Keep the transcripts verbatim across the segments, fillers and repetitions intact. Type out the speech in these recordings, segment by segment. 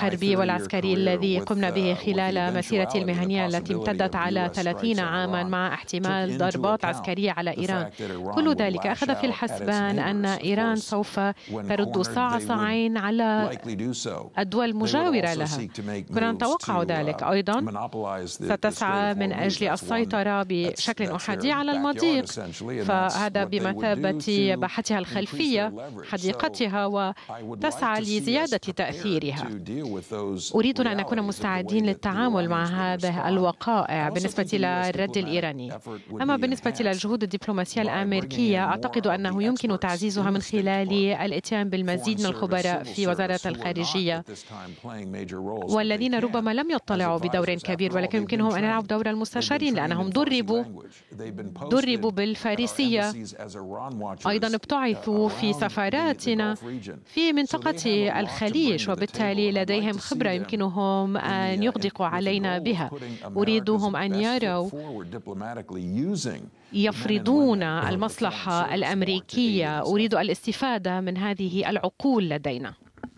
الحربي والعسكري الذي قمنا به خلال مسيرتي المهنية التي امتدت على ثلاثين عاما مع احتمال ضربات عسكرية على إيران. كل ذلك أخذ في الحسبان أن إيران سوف ترد صعصعين على الدول المجاورة لها. كنا نتوقع ذلك. أيضا ستسعى من أجل السيطرة بشكل أحادي على المضيق، فهذا بمثابة باحتها الخلفية، حديقتها، وتسعى لزيادة تأثيرها. أريدنا أن نكون مستعدين للتعامل مع هذه الوقائع بالنسبة للرد الإيراني. أما بالنسبة للجهود الدبلوماسية الأمريكية، أعتقد أنه يمكن تعزيزها من خلال الاتيان بالمزيد من الخبراء في وزارة الخارجية، والذين ربما لم يطلعوا بدور كبير، ولكن يمكنهم أن يلعبوا دور المستشارين لأنهم دربوا دربوا بالفارسية. أيضا ابتعثوا في سفاراتنا في منطقة الخليج، وبالتالي لديهم خبرة يمكنهم أن يغدقوا علينا بها. أريدهم أن يروا يفرضون المصلحة الأمريكية. أريد الاستفادة من هذه العقول لدينا.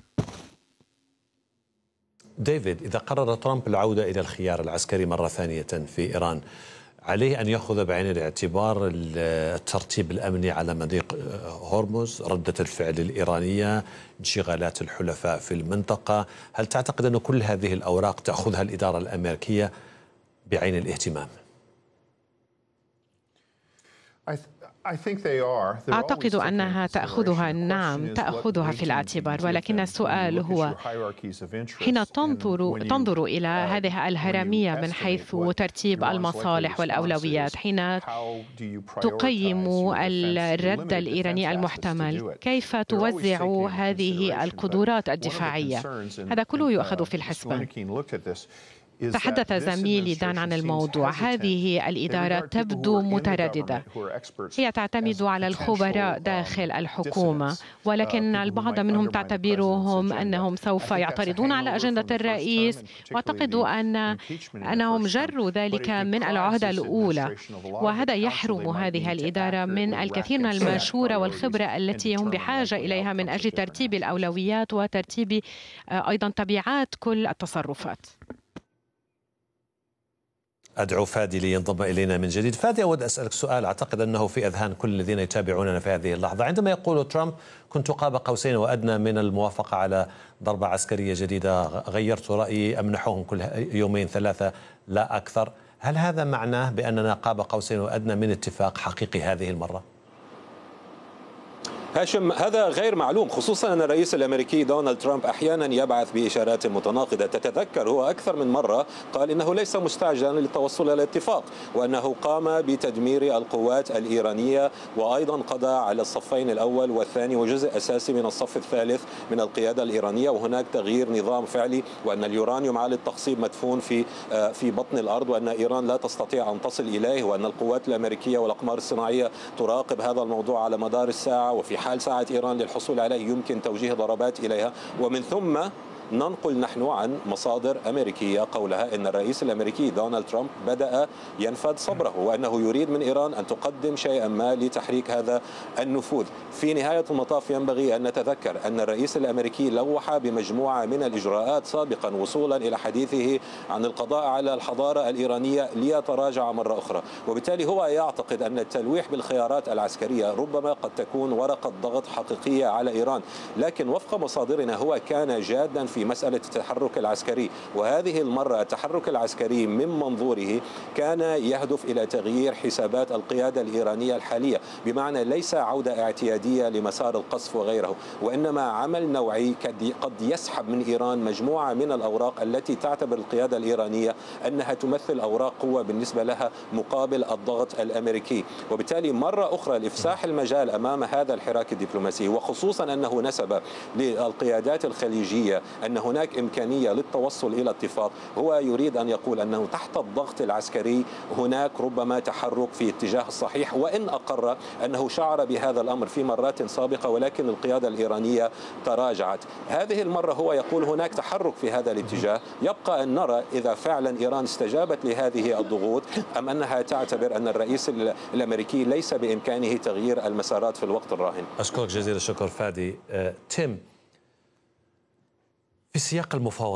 ديفيد، إذا قرر ترامب العودة إلى الخيار العسكري مرة ثانية في إيران، عليه أن يأخذ بعين الاعتبار الترتيب الأمني على مضيق هرمز، ردة الفعل الإيرانية، انشغالات الحلفاء في المنطقة. هل تعتقد أن كل هذه الأوراق تأخذها الإدارة الأمريكية بعين الاهتمام؟ أعتقد أنها تأخذها، نعم تأخذها في الاعتبار، ولكن السؤال هو حين تنظر تنظر إلى هذه الهرمية من حيث ترتيب المصالح والأولويات، حين تقيم الرد الإيراني المحتمل، كيف توزع هذه القدرات الدفاعية، هذا كله يؤخذ في الحسبان. تحدث زميلي دان عن الموضوع. هذه الإدارة تبدو مترددة، هي تعتمد على الخبراء داخل الحكومة، ولكن البعض منهم تعتبرهم أنهم سوف يعترضون على أجندة الرئيس، واعتقد أن أنهم جروا ذلك من العهدة الأولى، وهذا يحرم هذه الإدارة من الكثير من المشورة والخبرة التي هم بحاجة إليها من أجل ترتيب الأولويات وترتيب أيضا تبعات كل التصرفات. أدعو فادي لينضم إلينا من جديد. فادي، أود أسألك سؤال أعتقد أنه في أذهان كل الذين يتابعوننا في هذه اللحظة. عندما يقول ترامب كنت قاب قوسين وأدنى من الموافقة على ضربة عسكرية جديدة، غيرت رأيي، أمنحهم كل يومين ثلاثة لا أكثر، هل هذا معناه بأننا قاب قوسين وأدنى من اتفاق حقيقي هذه المرة؟ هاشم، هذا غير معلوم، خصوصا أن الرئيس الأمريكي دونالد ترامب أحيانا يبعث بإشارات متناقضة. تتذكر هو أكثر من مرة قال إنه ليس مستعجلا للتوصل إلى اتفاق، وأنه قام بتدمير القوات الإيرانية، وأيضا قضى على الصفين الأول والثاني وجزء أساسي من الصف الثالث من القيادة الإيرانية، وهناك تغيير نظام فعلي، وأن اليورانيوم على التخصيب مدفون في في بطن الأرض، وأن إيران لا تستطيع أن تصل إليه، وأن القوات الأمريكية والأقمار الصناعية تراقب هذا الموضوع على مدار الساعة، وفي حال ساعة إيران للحصول عليه يمكن توجيه ضربات إليها. ومن ثم ننقل نحن عن مصادر أمريكية قولها أن الرئيس الأمريكي دونالد ترامب بدأ ينفذ صبره، وأنه يريد من إيران أن تقدم شيئا ما لتحريك هذا النفوذ. في نهاية المطاف ينبغي أن نتذكر أن الرئيس الأمريكي لوح بمجموعة من الإجراءات سابقا وصولا إلى حديثه عن القضاء على الحضارة الإيرانية ليتراجع مرة أخرى، وبالتالي هو يعتقد أن التلويح بالخيارات العسكرية ربما قد تكون ورقة ضغط حقيقية على إيران. لكن وفق مصادرنا هو كان جادا في مسألة التحرك العسكري، وهذه المرة التحرك العسكري من منظوره كان يهدف إلى تغيير حسابات القيادة الإيرانية الحالية، بمعنى ليس عودة اعتيادية لمسار القصف وغيره، وإنما عمل نوعي قد يسحب من إيران مجموعة من الأوراق التي تعتبر القيادة الإيرانية أنها تمثل أوراق قوة بالنسبة لها مقابل الضغط الأمريكي، وبالتالي مرة أخرى لإفساح المجال أمام هذا الحراك الدبلوماسي، وخصوصا أنه نسب للقيادات الخليجية أن هناك إمكانية للتوصل إلى اتفاق. هو يريد أن يقول أنه تحت الضغط العسكري هناك ربما تحرك في اتجاه الصحيح، وإن أقر أنه شعر بهذا الأمر في مرات سابقة، ولكن القيادة الإيرانية تراجعت. هذه المرة هو يقول هناك تحرك في هذا الاتجاه. يبقى أن نرى إذا فعلا إيران استجابت لهذه الضغوط أم أنها تعتبر أن الرئيس الأمريكي ليس بإمكانه تغيير المسارات في الوقت الراهن. أشكرك جزيل الشكر فادي. تيم، في سياق المفاوضات